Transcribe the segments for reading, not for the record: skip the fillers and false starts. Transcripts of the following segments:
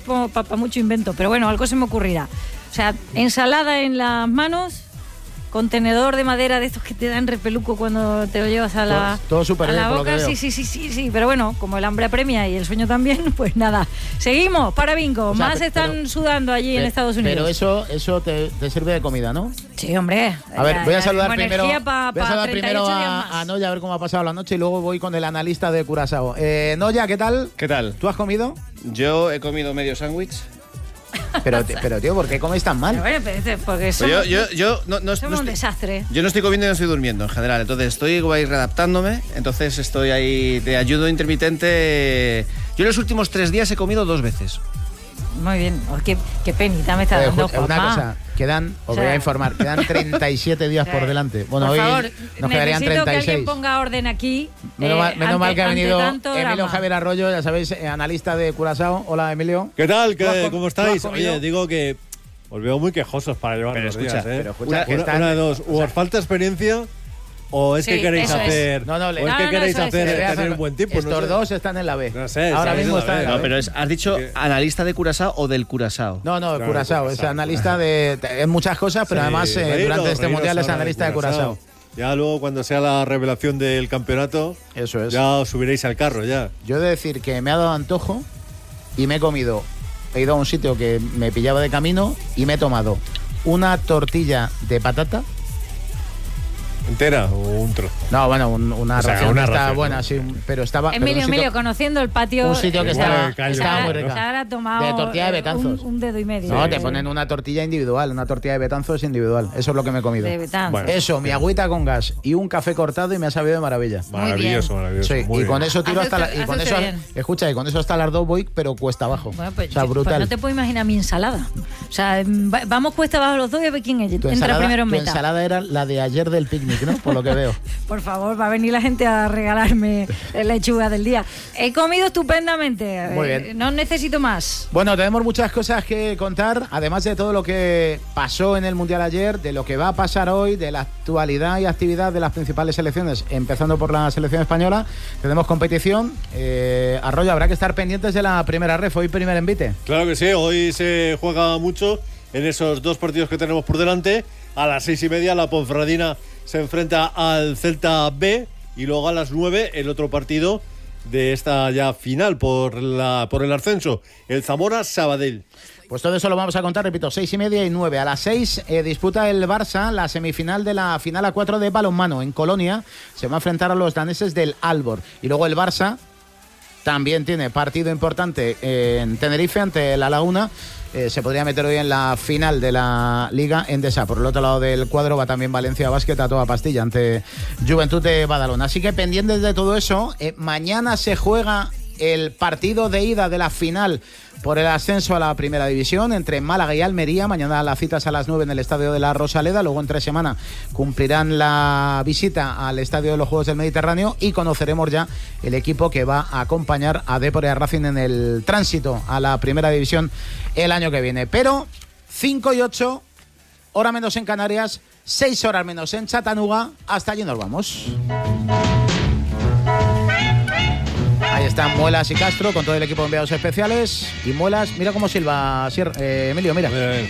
para mucho invento, pero bueno, algo se me ocurrirá. O sea, ensalada en las manos, contenedor de madera de estos que te dan repeluco cuando te lo llevas a la, todo súper a la bien, boca. Sí, pero bueno, como el hambre apremia y el sueño también, pues nada. Seguimos, para bingo. O sea, más están sudando allí en Estados Unidos. Pero eso te sirve de comida, ¿no? Sí, hombre. A ver, voy a saludar primero a Noya, a ver cómo ha pasado la noche, y luego voy con el analista de Curazao. Noya, ¿qué tal? ¿Qué tal? ¿Tú has comido? Yo he comido medio sándwich. Pero tío, ¿por qué coméis tan mal? Bueno, porque somos, yo no somos un desastre. Yo no estoy comiendo y no estoy durmiendo en general. Entonces estoy ahí readaptándome. Entonces estoy ahí de ayuno intermitente. Yo en los últimos 3 días he comido 2 veces. Muy bien. Oh, qué penita me está dando, Juanma. Una cosa, os voy a informar, quedan 37 días por delante. Bueno, por hoy favor, nos quedarían 36. Que alguien ponga orden aquí. Menos mal que ha venido Emilio Javier Arroyo, ya sabéis, analista de Curazao. Hola, Emilio. ¿Qué tal? ¿Cómo estáis? Oye, digo que os veo muy quejosos para llevar los días, ¿eh? Pero escucha, una de dos, o os falta experiencia o es que queréis hacer tener un buen tiempo. Estos dos están en la B. No sé, ahora mismo están en la B. No, pero has dicho analista de Curazao o del Curazao. No, de Curazao. Es analista de muchas cosas, pero además durante este mundial es analista de Curazao. Ya luego cuando sea la revelación del campeonato, eso es, ya os subiréis al carro ya. Yo he de decir que me ha dado antojo y me he comido. He ido a un sitio que me pillaba de camino y me he tomado una tortilla de patata. ¿Entera o un trozo? No, bueno, una ración está buena, ¿no? Sí, pero estaba... Emilio, conociendo el patio... Un sitio que estaba muy rica. Se habrá tomado de tortilla de Betanzos. Un dedo y medio. No, te ponen una tortilla individual, una tortilla de Betanzos individual. Eso es lo que me he comido. De Betanzos. Bueno, eso, mi agüita con gas y un café cortado y me ha sabido de maravilla. Maravilloso. Sí, y con eso tiro hasta la... Escucha, y con eso hasta las 2 voy, pero cuesta abajo. Bueno, pues, o sea, brutal. Pues no te puedo imaginar mi ensalada. O sea, vamos cuesta abajo los dos y a ver quién entra primero en meta. Tu ensalada era la de ayer del picnic, ¿no? Por lo que veo. Por favor, va a venir la gente a regalarme lechuga del día. He comido estupendamente. Muy bien. No necesito más. Bueno, tenemos muchas cosas que contar, además de todo lo que pasó en el Mundial ayer, de lo que va a pasar hoy, de la actualidad y actividad de las principales selecciones, empezando por la selección española. Tenemos competición. Arroyo, habrá que estar pendientes de la primera ref. Hoy primer envite. Claro que sí, hoy se juega mucho en esos 2 partidos que tenemos por delante. A las 6:30 la Ponferradina se enfrenta al Celta B y luego a las 9 el otro partido de esta ya final por el ascenso, el Zamora-Sabadell. Pues todo eso lo vamos a contar, repito, 6:30 y 9. A las 6 disputa el Barça la semifinal de la final a 4 de balonmano en Colonia. Se va a enfrentar a los daneses del Aalborg. Y luego el Barça también tiene partido importante en Tenerife ante La Laguna. Se podría meter hoy en la final de la Liga Endesa. Por el otro lado del cuadro va también Valencia Basket a toda pastilla ante Juventud de Badalona. Así que pendientes de todo eso, mañana se juega el partido de ida de la final por el ascenso a la primera división entre Málaga y Almería. Mañana las citas a las 9 en el Estadio de la Rosaleda. Luego en 3 semanas cumplirán la visita al Estadio de los Juegos del Mediterráneo y conoceremos ya el equipo que va a acompañar a Depor y a Racing en el tránsito a la primera división el año que viene. Pero 5 y 8, hora menos en Canarias, 6 horas menos en Chattanooga. Hasta allí nos vamos. Ahí están Muelas y Castro con todo el equipo de enviados especiales. Y Muelas, mira cómo silba Emilio, mira.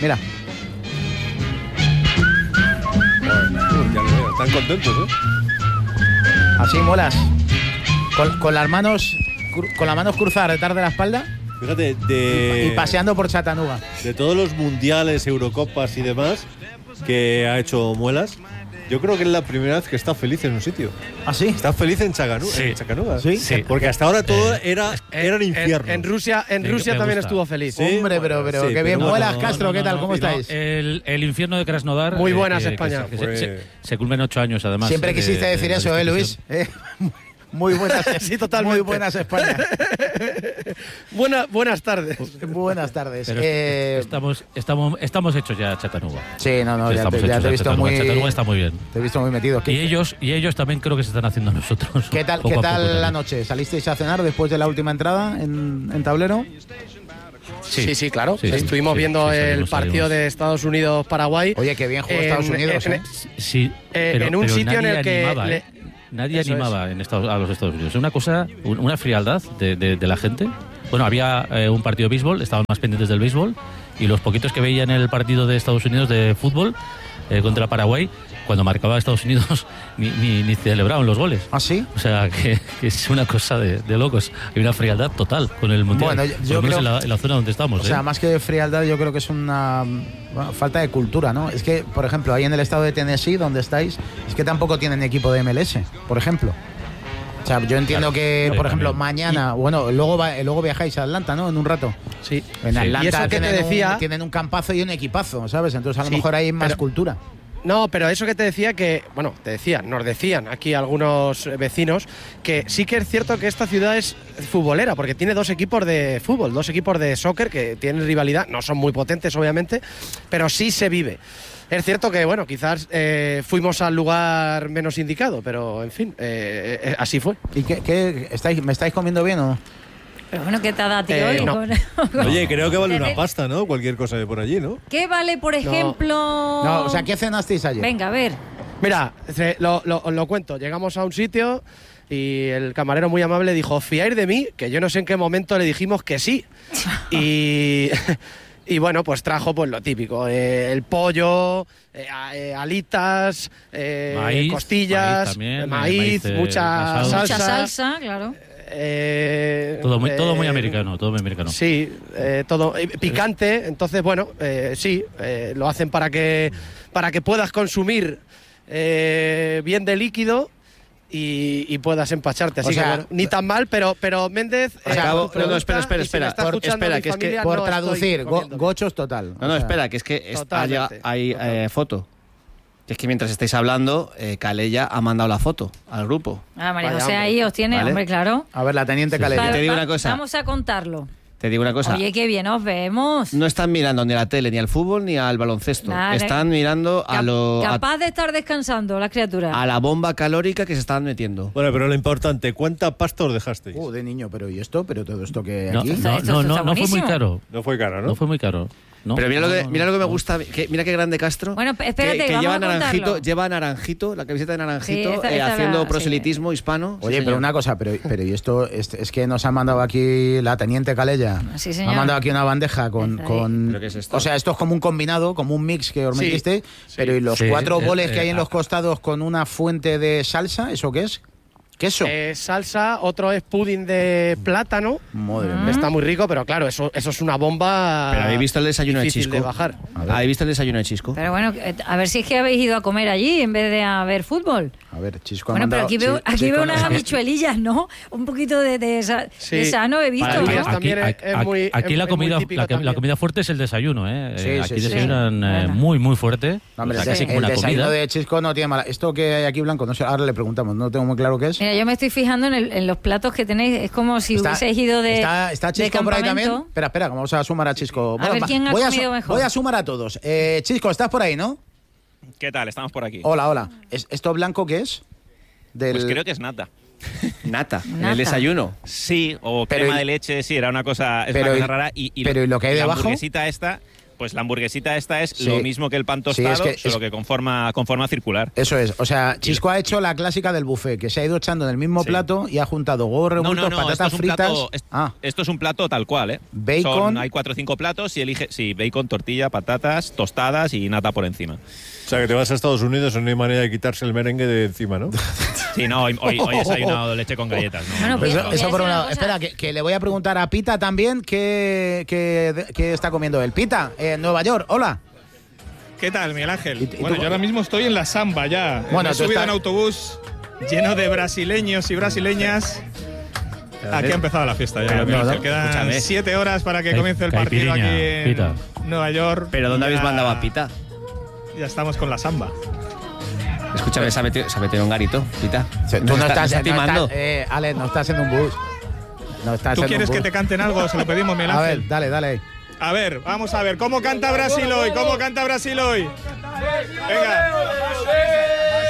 Están contentos, ¿eh? Así Muelas. Con las manos cruzadas detrás de la espalda. Fíjate, y paseando por Chattanooga. De todos los mundiales, Eurocopas y demás que ha hecho Muelas, yo creo que es la primera vez que está feliz en un sitio. ¿Ah, sí? Está feliz en Chattanooga. ¿Sí? Sí. Porque hasta ahora todo era un infierno. En Rusia también estuvo feliz. Sí, hombre, pero sí, qué bien. pero Muelas, Castro, ¿qué tal? ¿Cómo estáis? El infierno de Krasnodar. Muy buenas, España. Se cumplen 8 años, además. Siempre quisiste decir eso, Luis. Muy buenas, sí, totalmente. Muy buenas España. Buenas tardes. Buenas tardes. Estamos hechos ya, Chattanooga. Sí, ya te he visto muy. Chattanooga está muy bien. Te he visto muy metido. Y ellos también creo que se están haciendo a nosotros. ¿Qué tal la noche? ¿Salisteis a cenar después de la última entrada en tablero? Sí, claro. Sí, estuvimos viendo el partido de Estados Unidos-Paraguay. Oye, qué bien jugó Estados Unidos. En un sitio en el que nadie animaba a los Estados Unidos. Una cosa, una frialdad de la gente. Bueno, había un partido de béisbol, estaban más pendientes del béisbol, y los poquitos que veían el partido de Estados Unidos de fútbol contra Paraguay, cuando marcaba Estados Unidos ni celebraban los goles. ¿Ah, sí? O sea, que es una cosa de locos. Hay una frialdad total con el Mundial. Bueno, yo creo, en la zona donde estamos. O sea, más que frialdad, yo creo que es una falta de cultura, ¿no? Es que, por ejemplo, ahí en el estado de Tennessee, donde estáis, es que tampoco tienen equipo de MLS, por ejemplo. O sea, yo entiendo que, por ejemplo, mañana, bueno, luego viajáis a Atlanta, ¿no? En un rato. Sí. En Atlanta y eso que te decía, tienen un campazo y un equipazo, ¿sabes? Entonces a lo mejor hay más cultura. No, pero eso que te decía nos decían aquí algunos vecinos que sí que es cierto que esta ciudad es futbolera, porque tiene 2 equipos de fútbol, 2 equipos de soccer que tienen rivalidad, no son muy potentes obviamente, pero sí se vive. Es cierto que, bueno, quizás fuimos al lugar menos indicado, pero en fin, así fue. ¿Y me estáis comiendo bien o no? Pero bueno, ¿qué te ha dado a ti hoy? No. Oye, creo que vale una pasta, ¿no? Cualquier cosa de por allí, ¿no? ¿Qué vale, por ejemplo? No, o sea, ¿qué cenasteis ayer? Venga, a ver. Mira, os lo cuento. Llegamos a un sitio y el camarero muy amable dijo, ¿fiáis de mí? Que yo no sé en qué momento le dijimos que sí. Y bueno, pues trajo pues lo típico, el pollo, alitas, maíz, costillas, maíz, mucha salsa. Mucha salsa, claro. Todo muy americano, todo muy americano. Sí, todo picante. Entonces, bueno, sí, lo hacen para que puedas consumir bien de líquido y puedas empacharte. Así que bueno, ni tan mal, pero Méndez. Espera. Que es que por traducir, gochos total. No, espera, que es que hay foto. Es que mientras estáis hablando, Calella ha mandado la foto al grupo. María José ahí os tiene, ¿vale? Hombre, claro. A ver, la teniente Calella. Te digo una cosa. Vamos a contarlo. Te digo una cosa. Oye, qué bien os vemos. No están mirando ni a la tele, ni al fútbol, ni al baloncesto. Están mirando capaz de estar descansando las criaturas. A la bomba calórica que se están metiendo. Bueno, pero lo importante, ¿cuánta pasta os dejasteis? De niño, pero ¿y esto? ¿Pero todo esto que no, aquí? No fue muy caro. No fue caro, ¿no? No fue muy caro. No, pero mira lo que me gusta, mira qué grande Castro. Bueno, espérate, que vamos lleva naranjito, la camiseta de naranjito, Sí, haciendo proselitismo hispano. Oye, sí, pero una cosa, pero ¿y esto? Es que nos ha mandado aquí la teniente Calella. Sí, señor. Ha mandado aquí una bandeja con ¿Pero qué es esto? o sea, esto es como un combinado, como un mix que os metiste, pero ¿y los 4 boles que hay en los costados con una fuente de salsa? ¿Eso qué es? ¿Queso? Salsa, otro es pudding de plátano. Madre mía. Está muy rico, pero claro, eso es una bomba. Pero ¿habéis visto el desayuno de difícil Chisco? de bajar. ¿Habéis visto el desayuno de Chisco? Pero bueno, a ver si es que habéis ido a comer allí en vez de a ver fútbol. A ver, Chisco ha Bueno, pero mandado... aquí veo unas nos ha- habichuelillas, ¿no? Un poquito de sano he visto, Para ¿no? mí también es muy- aquí es la muy comida típico la también. comida fuerte es el desayuno, Sí, aquí sí, desayunan Bueno. muy fuerte. No, hombre, O sea, casi como el una desayuno comida. de Chisco no tiene mala... Esto que hay aquí blanco, no sé, ahora le preguntamos, no tengo muy claro qué es. Mira, yo me estoy fijando en los platos que tenéis. Es como si hubieseis ido de ¿Está de Chisco por ahí también? campamento. Espera, vamos a sumar a Chisco. A ver quién ha comido mejor. Voy a sumar a todos. Chisco, ¿estás por ahí, no? ¿Qué tal? Estamos por aquí. Hola. ¿Esto blanco qué es? Pues creo que es nata. Nata, en Nata. el desayuno. Sí, o Pero crema y- de leche, sí, era una cosa, pero una y- cosa rara. pero ¿y lo que hay la debajo? hamburguesita esta, pues la hamburguesita esta es Sí. lo mismo que el pan Sí, tostado, es que solo que con forma circular. Eso es. O sea, Chisco ha hecho la clásica del buffet, que se ha ido echando en el mismo Sí. plato y ha juntado huevos revueltos, esto patatas es un fritas. plato, esto es un plato tal cual, ¿eh? Bacon. Hay 4 o 5 platos y elige, sí, bacon, tortilla, patatas, tostadas y nata por encima. O sea, que te vas a Estados Unidos y no hay manera de quitarse el merengue de encima, ¿no? Sí, no, hoy he desayunado leche con galletas. ¿no? Bueno, pues Eso, voy a eso por decir un una lado. cosa. Espera, que le voy a preguntar a Pita también qué está comiendo él. Pita, en Nueva York, hola. ¿Qué tal, Miguel Ángel? ¿Y Bueno, tú? yo ahora mismo estoy en la Samba ya. Bueno, Me he tú subido estás- en autobús lleno de brasileños y brasileñas. Aquí ha empezado la fiesta ya. Pero Miguel no, Ángel. Quedan escúchame. 7 horas para que comience el partido aquí Caipiriña, en Pita. Nueva York. ¿Pero dónde habéis Ya- mandado a Pita? Ya estamos con la Samba. Escúchame, se ha metido un garito, Pita. Tú no estás, timando. Ale, no estás en un bus. No estás ¿Tú en quieres un que bus. te canten algo? Se lo pedimos, Miguel A Ángel. ver, dale ahí. A ver, vamos a ver. ¿Cómo canta Brasil hoy? ¿Cómo canta Brasil hoy? Venga.